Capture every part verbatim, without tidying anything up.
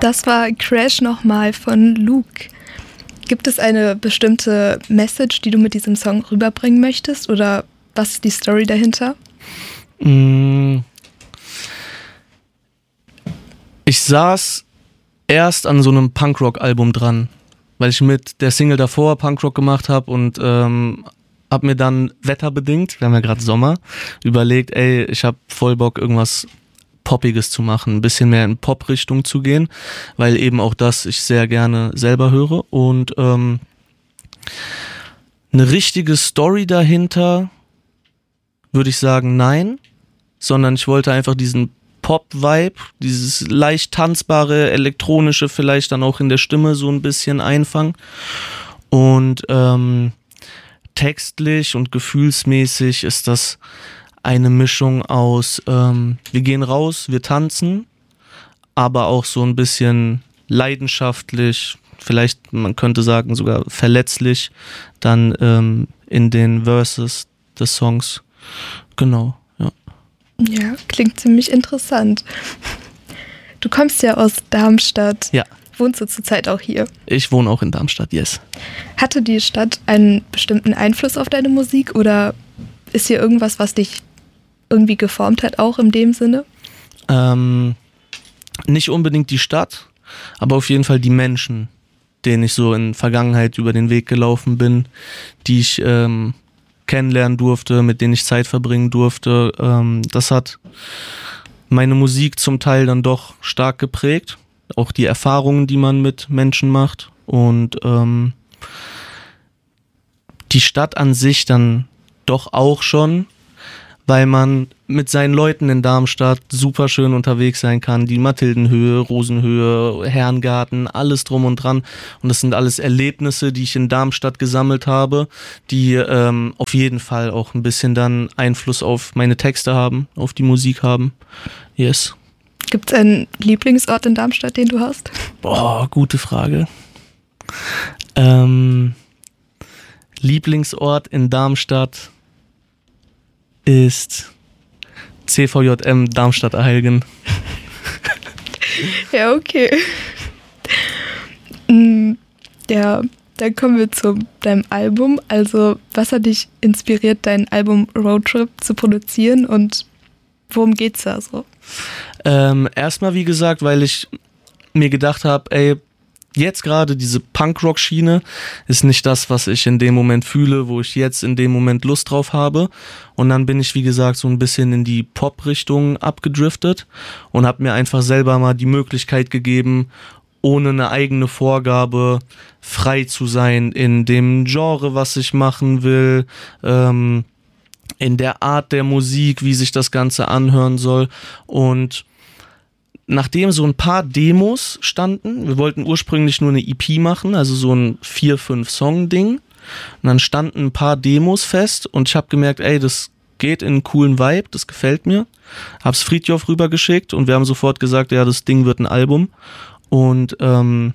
Das war Crash nochmal von Luke. Gibt es eine bestimmte Message, die du mit diesem Song rüberbringen möchtest? Oder was ist die Story dahinter? Ich saß erst an so einem Punkrock-Album dran, weil ich mit der Single davor Punkrock gemacht habe und ähm, hab mir dann wetterbedingt, wir haben ja gerade Sommer, überlegt, ey, ich hab voll Bock, irgendwas Poppiges zu machen, ein bisschen mehr in Pop-Richtung zu gehen, weil eben auch das ich sehr gerne selber höre und ähm, eine richtige Story dahinter würde ich sagen, nein, sondern ich wollte einfach diesen Pop-Vibe, dieses leicht tanzbare, elektronische vielleicht dann auch in der Stimme so ein bisschen einfangen und ähm, textlich und gefühlsmäßig ist das eine Mischung aus, ähm, wir gehen raus, wir tanzen, aber auch so ein bisschen leidenschaftlich, vielleicht man könnte sagen sogar verletzlich, dann ähm, in den Verses des Songs. Genau, ja. Ja, klingt ziemlich interessant. Du kommst ja aus Darmstadt. Ja. Wohnst du zurzeit auch hier? Ich wohne auch in Darmstadt, yes. Hatte die Stadt einen bestimmten Einfluss auf deine Musik oder ist hier irgendwas, was dich irgendwie geformt hat, auch in dem Sinne? Ähm, nicht unbedingt die Stadt, aber auf jeden Fall die Menschen, denen ich so in Vergangenheit über den Weg gelaufen bin, die ich ähm, kennenlernen durfte, mit denen ich Zeit verbringen durfte. Ähm, das hat meine Musik zum Teil dann doch stark geprägt. Auch die Erfahrungen, die man mit Menschen macht. Und ähm, die Stadt an sich dann doch auch schon, weil man mit seinen Leuten in Darmstadt super schön unterwegs sein kann. Die Mathildenhöhe, Rosenhöhe, Herrengarten, alles drum und dran. Und das sind alles Erlebnisse, die ich in Darmstadt gesammelt habe, die ähm, auf jeden Fall auch ein bisschen dann Einfluss auf meine Texte haben, auf die Musik haben. Yes. Gibt es einen Lieblingsort in Darmstadt, den du hast? Boah, gute Frage. Ähm, Lieblingsort in Darmstadt ist C V J M Darmstadt-Eilgen. Ja, okay. Ja, dann kommen wir zu deinem Album. Also, was hat dich inspiriert, dein Album Roadtrip zu produzieren und worum geht's da so? Ähm, erstmal, wie gesagt, weil ich mir gedacht habe, ey, jetzt gerade diese Punkrock-Schiene ist nicht das, was ich in dem Moment fühle, wo ich jetzt in dem Moment Lust drauf habe. Und dann bin ich, wie gesagt, so ein bisschen in die Pop-Richtung abgedriftet und habe mir einfach selber mal die Möglichkeit gegeben, ohne eine eigene Vorgabe frei zu sein in dem Genre, was ich machen will, ähm, in der Art der Musik, wie sich das Ganze anhören soll. Und nachdem so ein paar Demos standen, wir wollten ursprünglich nur eine E P machen, also so ein vier, fünf Song-Ding. Und dann standen ein paar Demos fest und ich habe gemerkt, ey, das geht in einen coolen Vibe, das gefällt mir. Hab's Fridtjof rübergeschickt und wir haben sofort gesagt, ja, das Ding wird ein Album. Und ähm,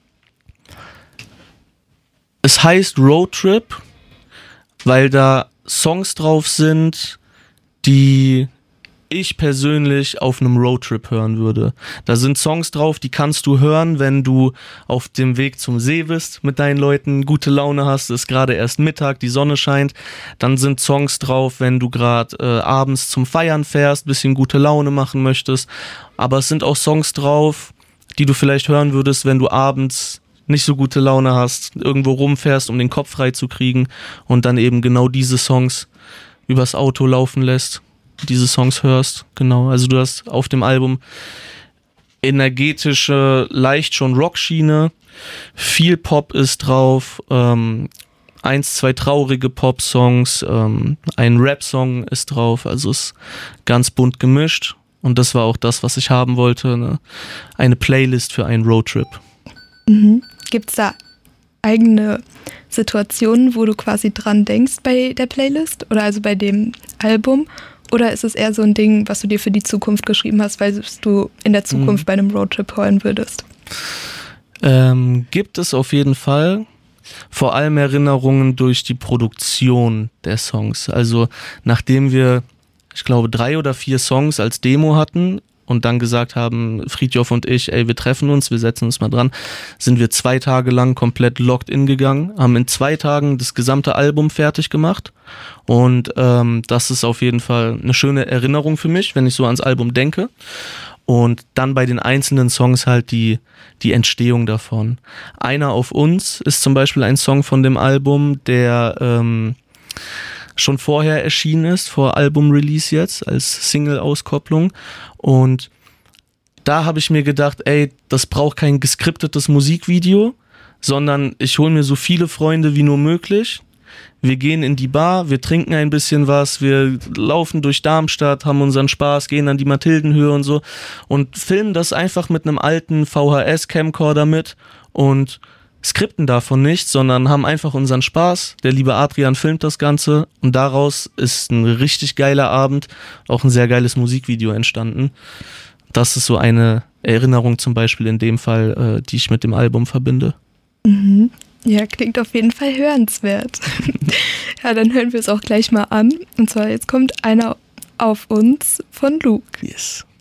es heißt Roadtrip, weil da Songs drauf sind, die ich persönlich auf einem Roadtrip hören würde. Da sind Songs drauf, die kannst du hören, wenn du auf dem Weg zum See bist, mit deinen Leuten, gute Laune hast, es ist gerade erst Mittag, die Sonne scheint. Dann sind Songs drauf, wenn du gerade äh, abends zum Feiern fährst, bisschen gute Laune machen möchtest. Aber es sind auch Songs drauf, die du vielleicht hören würdest, wenn du abends nicht so gute Laune hast, irgendwo rumfährst, um den Kopf frei zu kriegen und dann eben genau diese Songs übers Auto laufen lässt, diese Songs hörst. Genau, also du hast auf dem Album energetische, leicht schon Rockschiene, viel Pop ist drauf, ähm, eins, zwei traurige Pop-Songs, ähm, ein Rap-Song ist drauf, also ist ganz bunt gemischt und das war auch das, was ich haben wollte, ne? Eine Playlist für einen Roadtrip. Mhm. Gibt es da eigene Situationen, wo du quasi dran denkst bei der Playlist oder also bei dem Album? Oder ist es eher so ein Ding, was du dir für die Zukunft geschrieben hast, weil du in der Zukunft mhm. bei einem Roadtrip hören würdest? Ähm, gibt es auf jeden Fall. Vor allem Erinnerungen durch die Produktion der Songs. Also nachdem wir, ich glaube, drei oder vier Songs als Demo hatten und dann gesagt haben, Fridtjof und ich, ey, wir treffen uns, wir setzen uns mal dran, sind wir zwei Tage lang komplett locked in gegangen, haben in zwei Tagen das gesamte Album fertig gemacht und ähm, das ist auf jeden Fall eine schöne Erinnerung für mich, wenn ich so ans Album denke. Und dann bei den einzelnen Songs halt die, die Entstehung davon. Einer auf uns ist zum Beispiel ein Song von dem Album, der ähm, schon vorher erschienen ist, vor Album-Release jetzt, als Single-Auskopplung. Und da habe ich mir gedacht, ey, das braucht kein geskriptetes Musikvideo, sondern ich hole mir so viele Freunde wie nur möglich. Wir gehen in die Bar, wir trinken ein bisschen was, wir laufen durch Darmstadt, haben unseren Spaß, gehen an die Mathildenhöhe und so und filmen das einfach mit einem alten V H S-Camcorder mit und skripten davon nichts, sondern haben einfach unseren Spaß. Der liebe Adrian filmt das Ganze und daraus ist ein richtig geiler Abend, auch ein sehr geiles Musikvideo entstanden. Das ist so eine Erinnerung zum Beispiel in dem Fall, äh, die ich mit dem Album verbinde. Mhm. Ja, klingt auf jeden Fall hörenswert. Ja, dann hören wir es auch gleich mal an. Und zwar jetzt kommt einer auf uns von Luke. Yes.